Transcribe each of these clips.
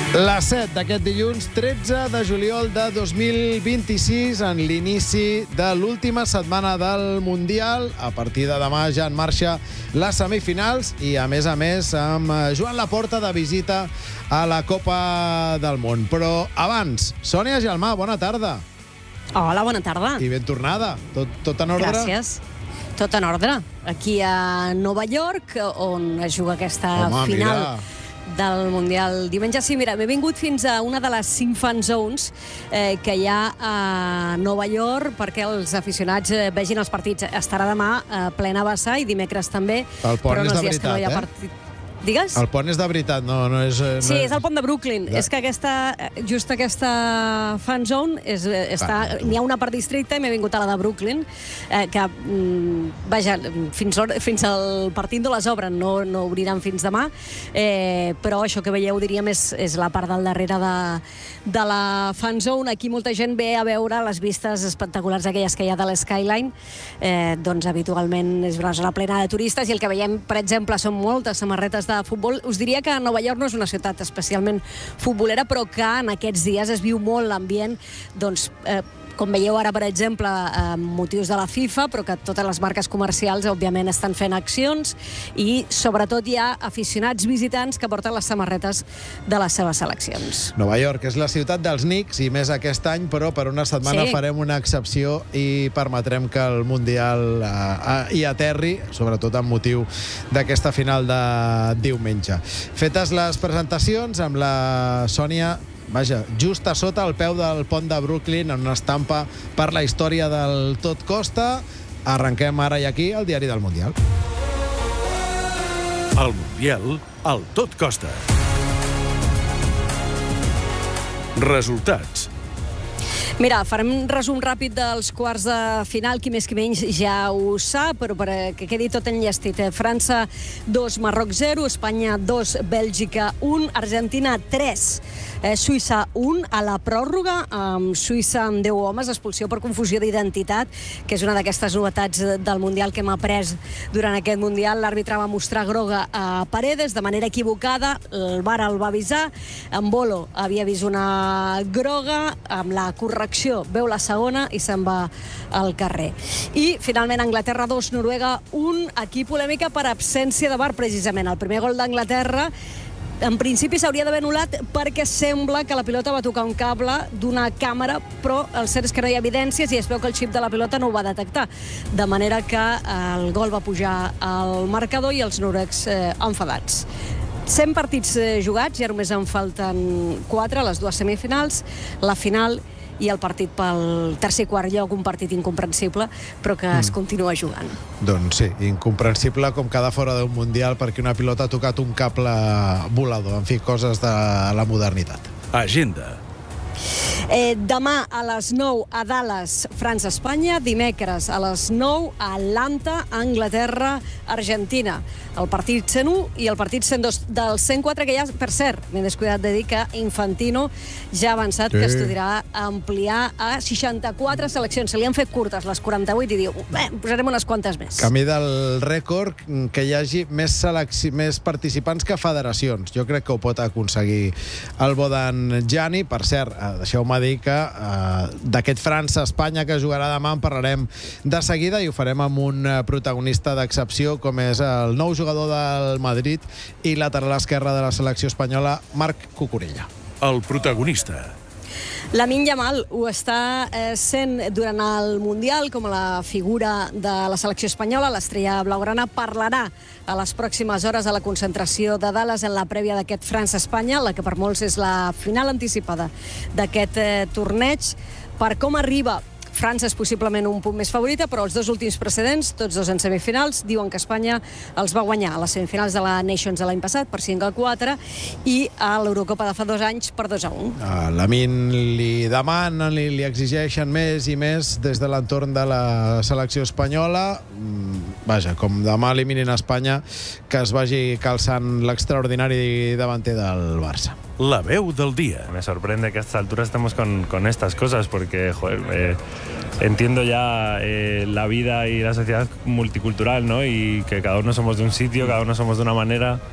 Les 7 d'aquest dilluns 13 de juliol de 2026, en l'inici de l'última setmana del Mundial. A partir de demà ja en marxa les semifinals i, a més, amb Joan Laporta de visita a la Copa del Món. Però abans, Sònia Gelmà, bona tarda. Hola, bona tarda. I ben tornada. Tot en ordre? Gràcies. Tot en ordre. Aquí a Nova York, on es juga aquesta final del Mundial diumenge. Sí, mira, m'he vingut fins a una de les 5 fan zones que hi ha a Nova York perquè els aficionats vegin els partits. Estarà demà plena bassa i dimecres també. El pont és de veritat, Digues? El pont és de veritat, no és... Sí, és el pont de Brooklyn. És que just aquesta fan zone n'hi ha una per districte i m'he vingut a la de Brooklyn, que, vaja, fins al partit no les obren, no obriran fins demà, però això que veieu, diríem, és la part del darrere de la fan zone. Aquí molta gent ve a veure les vistes espectaculars aquelles que hi ha de l'Skyline. Doncs habitualment és una zona plena de turistes i el que veiem, per exemple, són moltes samarretes de futbol. Us diria que Nova York no és una ciutat especialment futbolera, però que en aquests dies es viu molt l'ambient, doncs, com veieu ara, per exemple, motius de la FIFA, però que totes les marques comercials, òbviament, estan fent accions i, sobretot, hi ha aficionats visitants que porten les samarretes de les seves seleccions. Nova York és la ciutat dels Knicks i més aquest any, però per una setmana farem una excepció i permetrem que el Mundial hi aterri, sobretot amb motiu d'aquesta final de diumenge. Fetes les presentacions, amb la Sònia, vaja, just a sota, al peu del pont de Brooklyn, en una estampa per la història del Tot Costa. Arrenquem ara i aquí el diari del Mundial. El Mundial, al Tot Costa. Resultats. Mira, farem un resum ràpid dels quarts de final, qui més qui menys ja ho sap, però perquè quedi tot enllestit. França 2, Marroc 0, Espanya 2, Bèlgica 1, Argentina 3, Suïssa 1, a la pròrroga, amb Suïssa amb 10 homes, expulsió per confusió d'identitat, que és una d'aquestes novetats del Mundial que hem après durant aquest Mundial. L'àrbitre va mostrar groga a Paredes de manera equivocada, el VAR el va avisar, en Bolo havia vist una groga, amb la correcció veu la segona i se'n va al carrer. I, finalment, Anglaterra 2, Noruega 1, aquí polèmica per absència de VAR, precisament. El primer gol d'Anglaterra en principi s'hauria d'haver anul·lat perquè sembla que la pilota va tocar un cable d'una càmera, però el cert és que no hi ha evidències i es veu que el xip de la pilota no ho va detectar. De manera que el gol va pujar al marcador i els noruecs enfadats. 100 partits jugats, ja només en falten 4, les dues semifinals, la final i el partit pel tercer i quart lloc, un partit incomprensible, però que es continua jugant. Doncs sí, incomprensible com quedar fora d'un Mundial perquè una pilota ha tocat un cable volador. En fi, coses de la modernitat. Agenda. Demà a les 9 a Dallas, França-Espanya. Dimecres a les 9 a Atlanta, Anglaterra, Argentina. El partit 101 i el partit 102 del 104, que ja, per cert, m'he descuidat de dir que Infantino ja ha avançat que estudiarà ampliar a 64 seleccions. Se li han fet curtes les 48 i diu, posarem unes quantes més. Camí del rècord, que hi hagi més participants que federacions. Jo crec que ho pot aconseguir el Bodan Gianni. Per cert, deixeu-me dir que d'aquest França-Espanya que jugarà demà en parlarem de seguida i ho farem amb un protagonista d'excepció com és el nou jugador del Madrid i lateral esquerre de la selecció espanyola, Marc Cucurella. El protagonista. Lamine Yamal ho està sent durant el Mundial com a la figura de la selecció espanyola. L'estrella blaugrana parlarà a les pròximes hores a la concentració de Dallas en la prèvia d'aquest França-Espanya, la que per molts és la final anticipada d'aquest torneig. Per com arriba, França és possiblement un punt més favorita, però els dos últims precedents, tots dos en semifinals, diuen que Espanya els va guanyar a les semifinals de la Nations de l'any passat per 5-4 i a l'Eurocopa de fa 2 anys per 2-1. A Lamine li demanen, li exigeixen més i més des de l'entorn de la selecció espanyola. Vaja, com demà eliminin Espanya, que es vagi calçant l'extraordinari davanter del Barça. La veu del día. Me sorprende que a estas alturas estemos con estas cosas, porque entiendo ya la vida y la sociedad multicultural, ¿no? Y que cada uno somos de un sitio, cada uno somos de una manera,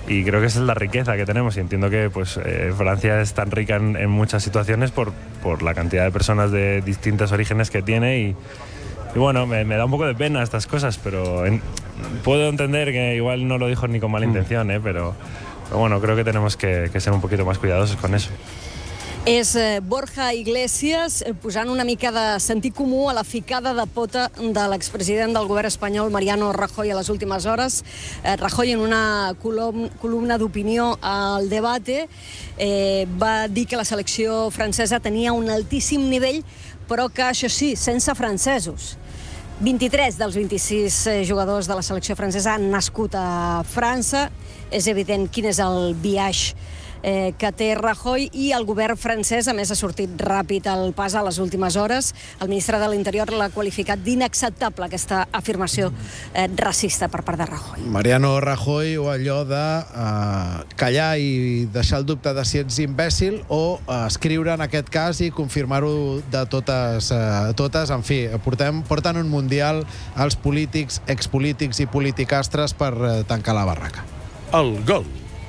y creo que esa es la riqueza que tenemos, y entiendo que pues Francia es tan rica en muchas situaciones por la cantidad de personas de distintos orígenes que tiene, y bueno, me da un poco de pena estas cosas, pero puedo entender que igual no lo dijo ni con mala intención, pero bueno, creo que tenemos que ser un poquito más cuidadosos con eso. És Borja Iglesias posant una mica de sentit comú a la ficada de pota de l'expresident del govern espanyol, Mariano Rajoy, a les últimes hores. Rajoy, en una columna d'opinió al Debate, va dir que la selecció francesa tenia un altíssim nivell, però que, això sí, sense francesos. 23 dels 26 jugadors de la selecció francesa han nascut a França. És evident quin és el biaix que té Rajoy, i el govern francès, a més, ha sortit ràpid al pas a les últimes hores. El ministre de l'Interior l'ha qualificat d'inacceptable, aquesta afirmació racista per part de Rajoy. Mariano Rajoy, o allò de callar i deixar el dubte de si ets imbècil, o escriure en aquest cas i confirmar-ho de totes. En fi, porten un mundial als polítics, expolítics i politicastres per tancar la barraca. El gol.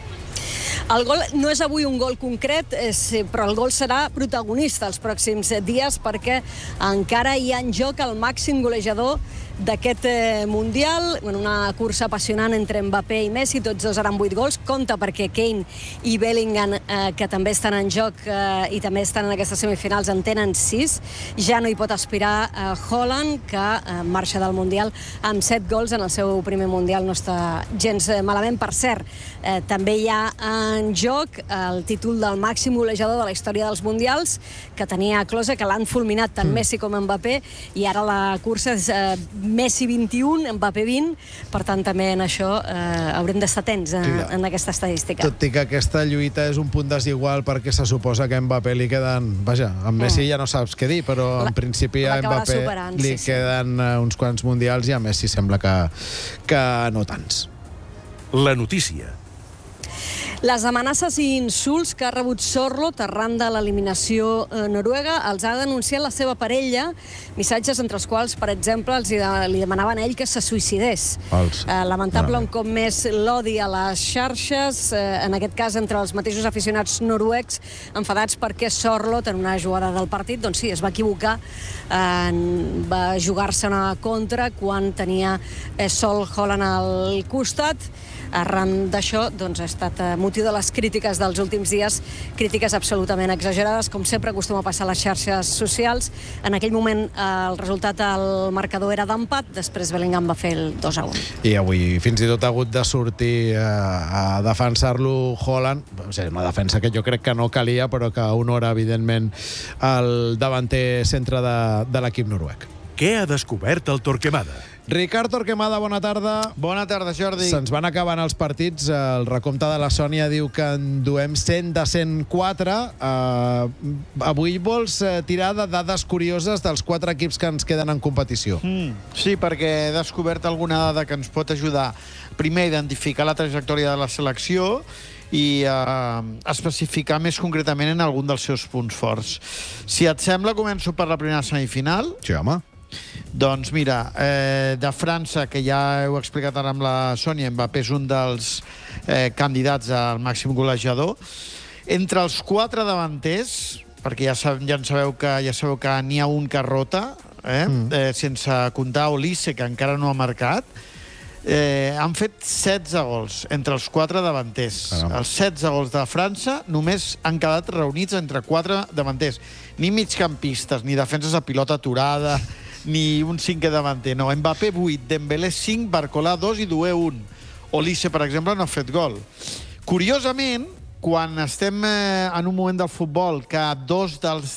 El gol no és avui un gol concret, però el gol serà protagonista els pròxims dies, perquè encara hi ha en joc el màxim golejador d'aquest Mundial. Una cursa apassionant entre Mbappé i Messi, tots dos seran 8 gols. Compte perquè Kane i Bellingham, que també estan en joc i també estan en aquestes semifinals, en tenen 6. Ja no hi pot aspirar Haaland, que marxa del Mundial amb 7 gols en el seu primer Mundial. No està gens malament. Per cert, també hi ha en joc el títol del màxim golejador de la història dels Mundials, que tenia a Klose, que l'han fulminat tant Messi com Mbappé, i ara la cursa és Messi 21, Mbappé 20, per tant també en això haurem d'estar atents en aquesta estadística. Tot i que aquesta lluita és un punt desigual, perquè se suposa que a Mbappé li queden... Vaja, amb Messi ja no saps què dir, però en principi a Mbappé li queden uns quants mundials, i a Messi sembla que no tants. La notícia. Les amenaces i insults que ha rebut Sorloth arran de l'eliminació noruega els ha denunciat la seva parella, missatges entre els quals, per exemple, li demanaven a ell que se suïcidés. Lamentable un cop més l'odi a les xarxes, en aquest cas entre els mateixos aficionats noruecs, enfadats perquè Sorloth, en una jugada del partit, doncs sí, es va equivocar, va jugar-se una contra quan tenia sol Haaland al costat. Arran d'això, doncs, ha estat motiu de les crítiques dels últims dies, crítiques absolutament exagerades, com sempre acostuma a passar a les xarxes socials. En aquell moment el resultat al marcador era d'empat, després Bellingham va fer el 2-1. I avui fins i tot ha hagut de sortir a defensar-lo Haaland, una defensa que jo crec que no calia, però que honora, evidentment, el davanter centre de l'equip noruec. Què ha descobert el Torquemada? Ricard Torquemada, bona tarda. Bona tarda, Jordi. Se'ns van acabant els partits. El recompte de la Sònia diu que en duem 100 de 104. Avui vols tirar de dades curioses dels 4 equips que ens queden en competició. Sí, perquè he descobert alguna dada que ens pot ajudar, primer, a identificar la trajectòria de la selecció i especificar més concretament en algun dels seus punts forts. Si et sembla, començo per la primera semifinal. Sí, home. Doncs mira, de França, que ja heu explicat ara amb la Sònia, Mbappé és un dels candidats al màxim golejador. Entre els 4 davanters, perquè ja sabeu que n'hi ha un que rota, sense comptar Olise, que encara no ha marcat, han fet 16 gols entre els 4 davanters. Els 16 gols de França només han quedat reunits entre 4 davanters. Ni migcampistes, ni defenses a pilota aturada, ni un 5è davanter. No, Mbappé 8, Dembélé 5, Barcola 2 i Doué 1. Olise, per exemple, no ha fet gol. Curiosament, quan estem en un moment del futbol que 2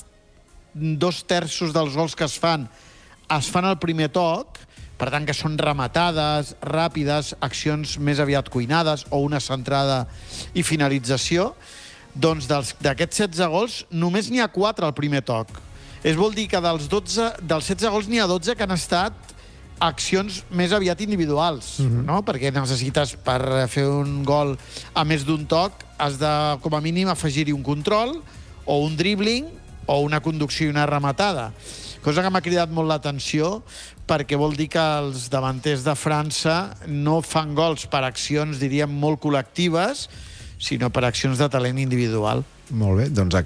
terços dels gols que es fan al primer toc, per tant que són rematades, ràpides, accions més aviat cuinades o una centrada i finalització, doncs d'aquests 16 gols només n'hi ha 4 al primer toc. Es vol dir que dels 16 gols n'hi ha 12 que han estat accions més aviat individuals, no? Perquè necessites, per fer un gol a més d'un toc, has de, com a mínim, afegir-hi un control o un dribbling o una conducció i una rematada. cosa que m'ha cridat molt l'atenció, perquè vol dir que els davanters de França no fan gols per accions, diríem, molt col·lectives, sinó per accions de talent individual. Molt bé, doncs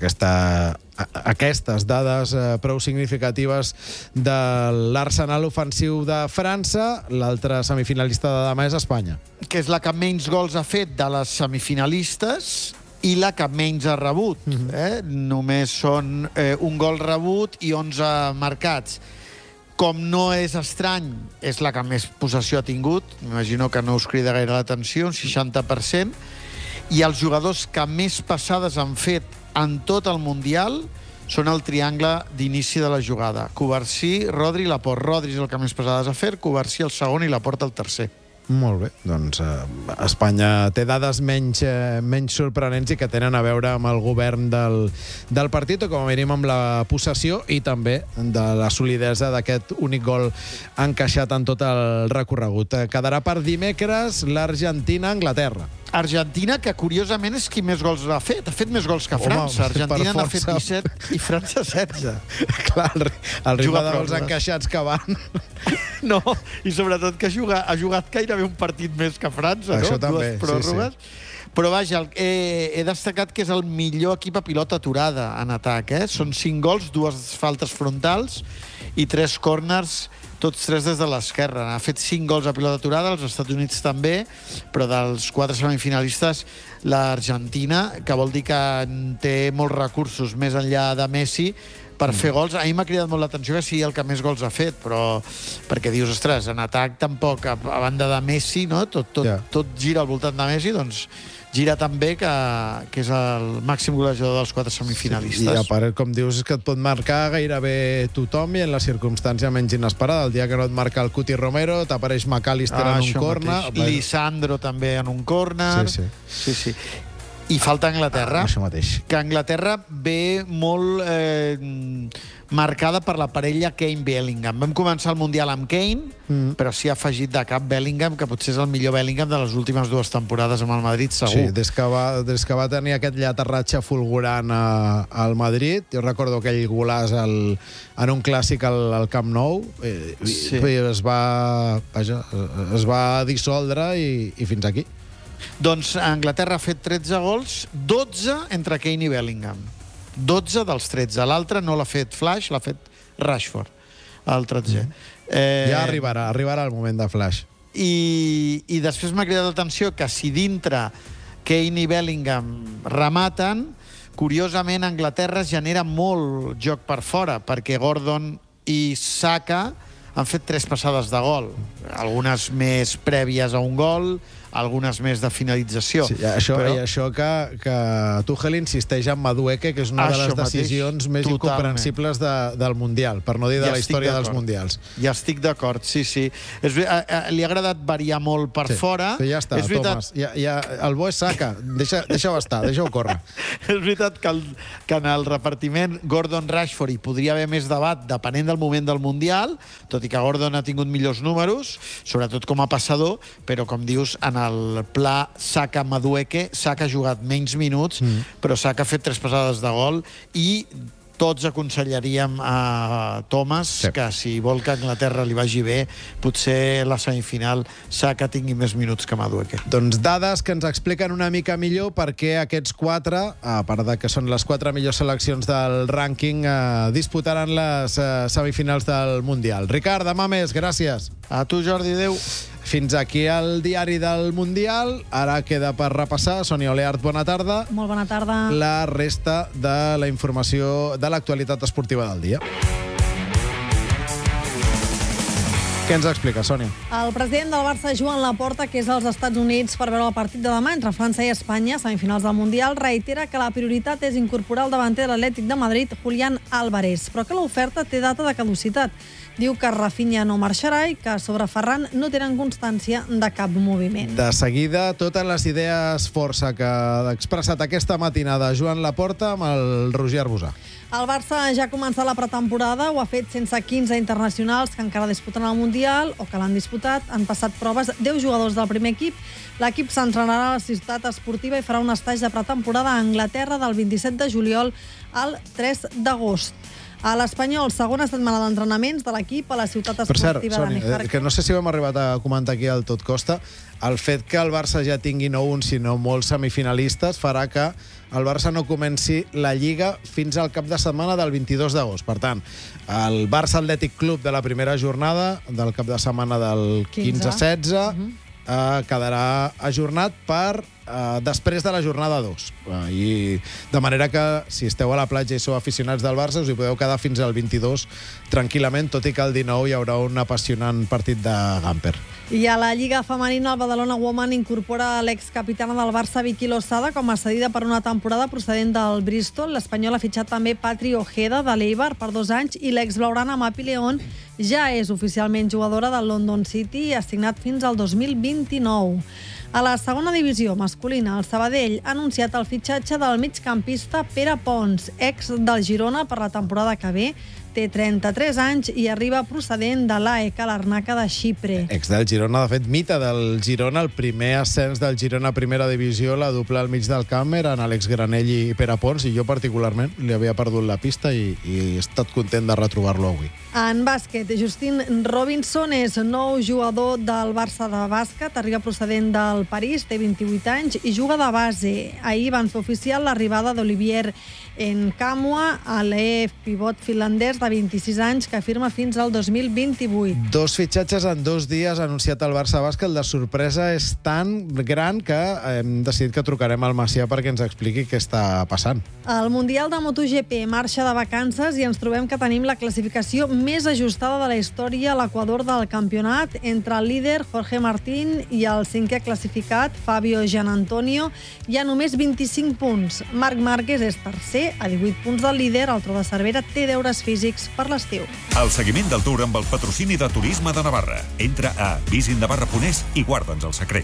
aquestes dades prou significatives de l'arsenal ofensiu de França. L'altra semifinalista de demà és Espanya. Que és la que menys gols ha fet de les semifinalistes i la que menys ha rebut. Només són un gol rebut i 11 marcats. Com no és estrany, és la que més possessió ha tingut. M'imagino que no us crida gaire l'atenció, un 60%. I els jugadors que més passades han fet en tot el Mundial són el triangle d'inici de la jugada. Covarsí, Rodri i Laporte. Rodri és el que més passades ha fet, Covarsí el segon i Laporte el tercer. Molt bé, doncs Espanya té dades menys sorprenents i que tenen a veure amb el govern del partit, o com a mínim amb la possessió i també de la solidesa d'aquest únic gol encaixat en tot el recorregut. Quedarà per dimecres l'Argentina-Anglaterra. Argentina, que curiosament és qui més gols ha fet. Ha fet més gols que França. Argentina n'ha fet 17 i França 16. Clar, el ritme de gols encaixats que van... No, i sobretot que ha jugat gairebé un partit més que França, no? Això també, dues pròrrogues. Sí. Però vaja, he destacat que és el millor equip a pilota aturada en atac. Són 5 gols, 2 faltes frontals i 3 córners, tots 3 des de l'esquerra. Ha fet 5 gols a pilota aturada, els Estats Units també, però dels 4 semifinalistes, l'Argentina, que vol dir que té molts recursos més enllà de Messi per fer gols. A mi m'ha cridat molt l'atenció que sigui el que més gols ha fet, però perquè dius, ostres, en atac tampoc, a banda de Messi, no? Tot gira al voltant de Messi, doncs gira també que és el màxim golejador dels 4 semifinalistes. I a part, com dius, és que et pot marcar gairebé tothom i en la circumstància menys inesperada. El dia que no et marca el Cuti Romero, t'apareix McAllister en un córner. Lisandro també en un córner. Sí. I falta Anglaterra. Això mateix. Que Anglaterra ve molt marcada per la parella Kane-Bellingham. Vam començar el Mundial amb Kane, però s'hi ha afegit de cap Bellingham, que potser és el millor Bellingham de les últimes 2 temporades amb el Madrid, segur. Sí, des que va tenir aquest llaterratge fulgurant al Madrid. Jo recordo aquell golàs en un clàssic al Camp Nou, i es va dissoldre i fins aquí. Doncs Anglaterra ha fet 13 gols, 12 entre Kane i Bellingham. 12 dels 13. L'altre no l'ha fet Flash, l'ha fet Rashford, el 13è. Ja arribarà el moment de Flash. I després m'ha cridat l'atenció que si dintre Kane i Bellingham rematen, curiosament Anglaterra genera molt joc per fora, perquè Gordon i Saka han fet 3 passades de gol. Algunes més prèvies a un gol, algunes més de finalització. Sí, això que Tuchel insisteix en Madueke, que és una de les decisions més incomprensibles del Mundial, per no dir de la història dels Mundials. Ja estic d'acord, sí. Li ha agradat variar molt per fora. Ja està, Thomas. El bo és Saka. Deixa-ho estar, deixa-ho córrer. És veritat que en el repartiment Gordon-Rashford hi podria haver més debat depenent del moment del Mundial, tot i que Gordon ha tingut millors números, sobretot com a passador, però com dius, en el pla Saka-Madueke, Saka ha jugat menys minuts, però Saka ha fet 3 passades de gol i tots aconsellaríem a Thomas que si vol que Anglaterra li vagi bé, potser la semifinal Saka tingui més minuts que Madueke. Doncs dades que ens expliquen una mica millor perquè aquests 4, a part de que són les 4 millors seleccions del rànquing, disputaran les semifinals del Mundial. Ricard, demà més, gràcies. A tu, Jordi, adéu. Fins aquí el diari del Mundial. Ara queda per repassar. Sònia Oleart, bona tarda. Molt bona tarda. La resta de la informació de l'actualitat esportiva del dia. Què ens explica, Sònia? El president del Barça, Joan Laporta, que és als Estats Units per veure el partit de demà entre França i Espanya, semifinals del Mundial, reitera que la prioritat és incorporar el davanter de l'Atlètic de Madrid, Julián Álvarez, però que l'oferta té data de caducitat. Diu que Rafinha no marxarà i que sobre Ferran no tenen constància de cap moviment. De seguida, totes les idees força que ha expressat aquesta matinada Joan Laporta amb el Roger Arbusà. El Barça ja ha començat la pretemporada, ho ha fet sense 15 internacionals que encara disputen el Mundial o que l'han disputat. Han passat proves 10 jugadors del primer equip. L'equip s'entrenarà a la ciutat esportiva i farà un estatge de pretemporada a Anglaterra del 27 de juliol al 3 d'agost. A l'Espanyol, segona setmana d'entrenaments de l'equip a la ciutat Per cert, esportiva de Sònia, Mijarque. que no sé si ho hem arribat a comentar aquí al Tot Costa, el fet que el Barça ja tingui no un, sinó molts semifinalistes farà que el Barça no comenci la Lliga fins al cap de setmana del 22 d'agost. Per tant, el Barça Atlètic Club de la primera jornada del cap de setmana del 15-16 quedarà ajornat per després de la jornada 2. I de manera que, si esteu a la platja i sou aficionats del Barça, us hi podeu quedar fins al 22 tranquil·lament, tot i que el 19 hi haurà un apassionant partit de Gamper. I a la Lliga Femenina, el Badalona Woman incorpora l'excapitana del Barça, Vicky Lozada, com a cedida per una temporada procedent del Bristol. L'Espanyol ha fitxat també Patri Ojeda, de l'Eibar, per 2 anys, i l'exblaugrana Mapi León ja és oficialment jugadora del London City i ha signat fins al 2029. A la segona divisió masculina, el Sabadell ha anunciat el fitxatge del migcampista Pere Pons, ex del Girona per la temporada que ve. Té 33 anys i arriba procedent de l'AEK Larnaca de Xipre. Ex del Girona, de fet, mite del Girona, el primer ascens del Girona a primera divisió, la dupla al mig del camp eren Àlex Granell i Pere Pons, i jo particularment li havia perdut la pista i he estat content de retrobar-lo avui. En bàsquet, Justin Robinson és nou jugador del Barça de bàsquet, arriba procedent del París, té 28 anys i juga de base. Ahir van fer oficial l'arribada d'Olivier Nkamhoua, pivot finlandès de 26 anys que firma fins al 2028. 2 fitxatges en 2 dies ha anunciat el Barça Bàsquet. La sorpresa és tan gran que hem decidit que trucarem al Macià perquè ens expliqui què està passant. El Mundial de MotoGP marxa de vacances i ens trobem que tenim la classificació més ajustada de la història a l'equador del campionat, entre el líder Jorge Martín i el 5è classificat Fabio Gianantonio. Hi ha només 25 punts. Marc Márquez és tercer, a 18 punts del líder. El Tro de Cervera té deures físics per l'estiu. El seguiment del Tour amb el patrocini de Turisme de Navarra. Entra a visitnavarra.es i guarda'ns el secret.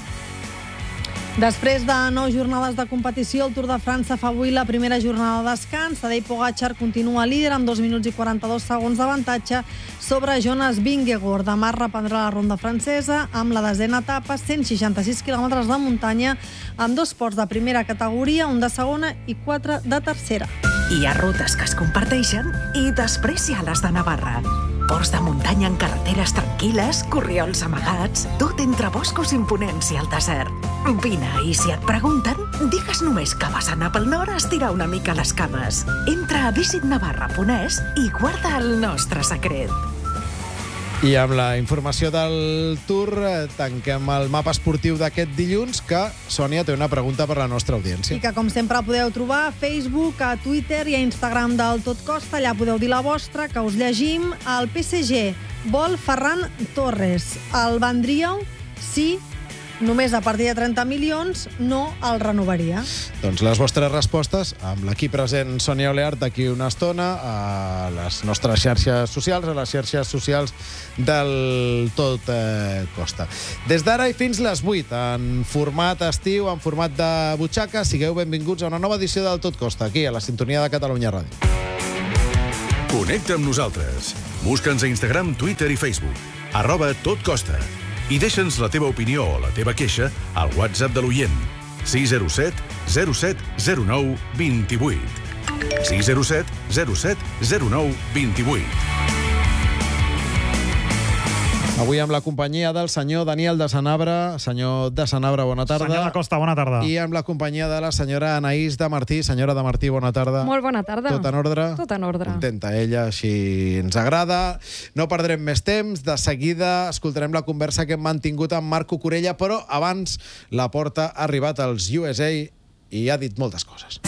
Després de 9 jornades de competició, el Tour de França fa avui la primera jornada de descans. Tadej Pogačar continua líder amb 2 minuts i 42 segons d'avantatge sobre Jonas Vingegaard. Demà reprendrà la ronda francesa amb la 10a etapa, 166 quilòmetres de muntanya, amb 2 ports de primera categoria, un de segona i 4 de tercera. Hi ha rutes que es comparteixen i després hi ha les de Navarra. Ports de muntanya en carreteres tranquil·les, corriols amagats, tot entre boscos imponents i el desert. Vine, i si et pregunten, digues només que vas anar pel nord a estirar una mica les cames. Entra a visitnavarra.es i guarda el nostre secret. I amb la informació del Tour tanquem el mapa esportiu d'aquest dilluns, que Sònia té una pregunta per la nostra audiència. I que, com sempre, podeu trobar a Facebook, a Twitter i a Instagram del Tot Costa. Allà podeu dir la vostra, que us llegim. El PSG vol Ferran Torres. El vendríeu? Sí, només a partir de 30 milions, no el renovaria. Doncs les vostres respostes amb l'equip present Sònia Oleart d'aquí una estona a les nostres xarxes socials, a les xarxes socials del Tot Costa. Des d'ara i fins les 8, en format estiu, en format de butxaca, sigueu benvinguts a una nova edició del Tot Costa, aquí a la sintonia de Catalunya Ràdio. Connecta amb nosaltres. Busca'ns a Instagram, Twitter i Facebook. @totcosta. I deixa'ns la teva opinió o la teva queixa al WhatsApp de l'oient. 607 07 09 28. 607 07 09 28. Avui amb la companyia del senyor Daniel de Sanabra. Senyor de Sanabra, bona tarda. Senyor de Costa, bona tarda. I amb la companyia de la senyora Anaïs de Martí. Senyora de Martí, bona tarda. Molt bona tarda. Tot en ordre? Tot en ordre. Contenta ella, així ens agrada. No perdrem més temps. De seguida escoltarem la conversa que hem mantingut amb Marc Cucurella, però abans la Porta ha arribat als USA i ha dit moltes coses.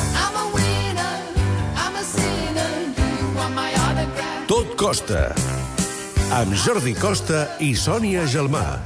Tot Costa. Amb Jordi Costa i Sònia Gelmà.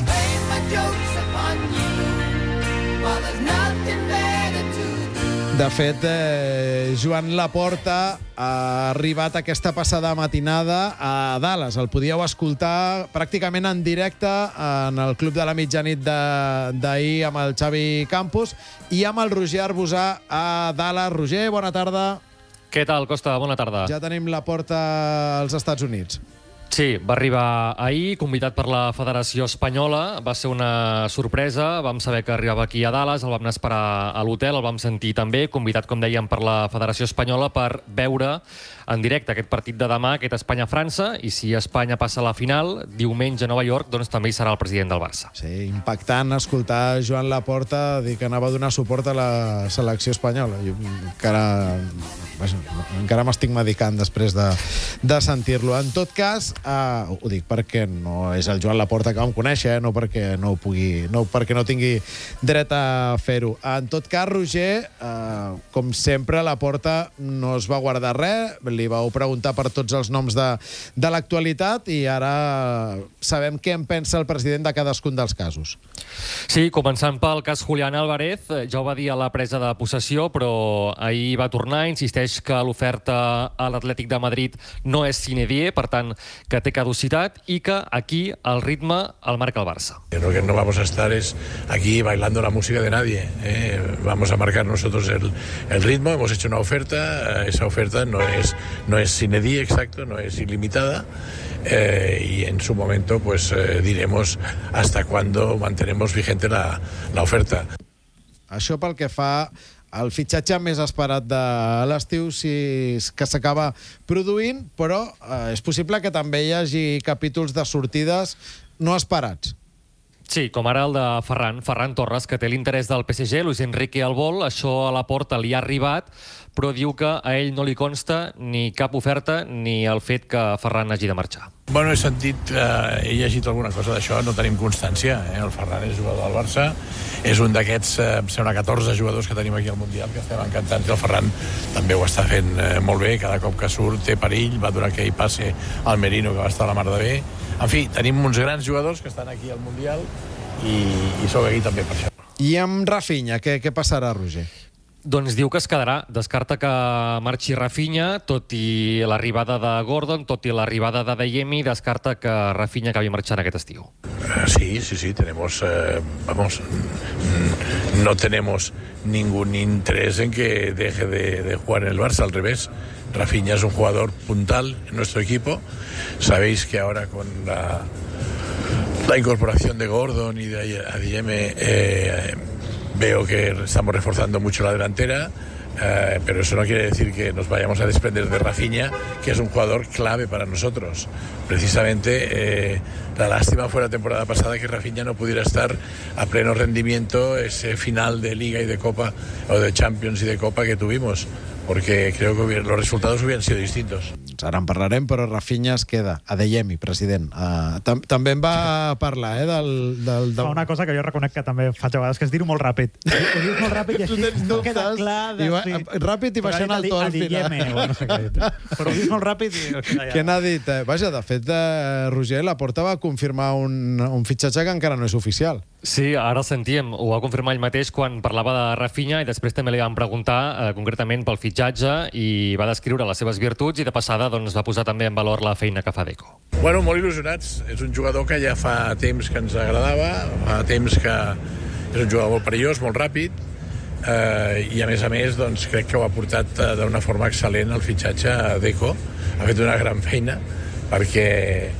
De fet, Joan Laporta ha arribat aquesta passada matinada a Dallas. El podíeu escoltar pràcticament en directe en el Club de la Mitjanit d'ahir amb el Xavi Campos i amb el Roger Arbusà a Dallas. Roger, bona tarda. Què tal, Costa? Bona tarda. Ja tenim Laporta als Estats Units. Sí, va arribar ahir, convidat per la Federació Espanyola. Va ser una sorpresa. Vam saber que arribava aquí a Dallas, el vam anar a esperar a l'hotel, el vam sentir també, convidat, com dèiem, per la Federació Espanyola per veure en directe aquest partit de demà, aquest Espanya-França, i si Espanya passa a la final, diumenge a Nova York, doncs també hi serà el president del Barça. Sí, impactant escoltar Joan Laporta dir que anava a donar suport a la selecció espanyola. Jo encara m'estic medicant després de sentir-lo. En tot cas, ho dic perquè no és el Joan Laporta que vam conèixer, no perquè no tingui dret a fer-ho. En tot cas, Roger, com sempre, Laporta no es va guardar res, li vau preguntar per tots els noms de l'actualitat i ara sabem què en pensa el president de cadascun dels casos. Sí, començant pel cas Julián Álvarez, ja ho va dir a la presa de possessió, però ahir va tornar, insisteix que l'oferta a l'Atlètic de Madrid no és sine die, per tant, que té caducitat i que aquí el ritme el marca el Barça. Lo que no vamos a estar es aquí bailando la música de nadie. Vamos a marcar nosotros el ritmo, hemos hecho una oferta, esa oferta no es sine die, exacto, no es ilimitada, y en su momento pues diremos hasta cuándo mantenemos vigente la oferta. Això pel que fa al fitxatge més esperat de l'estiu, que s'acaba produint, però és possible que també hi hagi capítols de sortides no esperats. Sí, com ara el de Ferran Torres, que té l'interès del PSG, Luis Enrique el vol, això a Laporta li ha arribat, però diu que a ell no li consta ni cap oferta ni el fet que Ferran hagi de marxar. Bueno, he sentit, he llegit alguna cosa d'això, no tenim constància. El Ferran és jugador del Barça, és un d'aquests, em sembla, 14 jugadors que tenim aquí al Mundial, que estem encantats, i el Ferran també ho està fent molt bé, cada cop que surt té perill, va donar aquell passe al Merino, que va estar a la mar de bé. En fi, tenim uns grans jugadors que estan aquí al Mundial i sóc aquí també per això. I amb Rafinha, què passarà, Roger? Doncs diu que es quedarà. Descarta que marxi Rafinha, tot i l'arribada de Gordon, tot i l'arribada de Adeyemi, descarta que Rafinha acabi marxant aquest estiu. Sí, tenemos, no tenemos ningún interés en que deje de jugar en el Barça, al revés. Rafinha es un jugador puntal en nuestro equipo. Sabéis que ahora con la incorporación de Gordon y de Adeyemi veo que estamos reforzando mucho la delantera, pero eso no quiere decir que nos vayamos a desprender de Rafinha, que es un jugador clave para nosotros. Precisamente la lástima fue la temporada pasada que Rafinha no pudiera estar a pleno rendimiento ese final de Liga y de Copa, o de Champions y de Copa que tuvimos, porque creo que los resultados hubieran sido distintos. Ara en parlarem, però Rafinha es queda. Adeyemi, president. També en va parlar, Fa una cosa que jo reconec que també faig a vegades, que és dir-ho molt ràpid. Ho dius molt ràpid i així no queda clar. Ràpid i baixant el to al final. No sé què. Però ho dius molt ràpid i queda ja. Què n'ha dit? Vaja, de fet, Roger Laporta va confirmar un fitxatge que encara no és oficial. Sí, ara el sentíem. Ho va confirmar ell mateix quan parlava de Rafinha i després també li van preguntar concretament pel fitxatge i va descriure les seves virtuts i de passada doncs, va posar també en valor la feina que fa Deco. Bueno, molt il·lusionats. És un jugador que ja fa temps que ens agradava, fa temps que és un jugador molt perillós, molt ràpid, i a més, doncs, crec que ho ha portat d'una forma excel·lent el fitxatge a Deco. Ha fet una gran feina perquè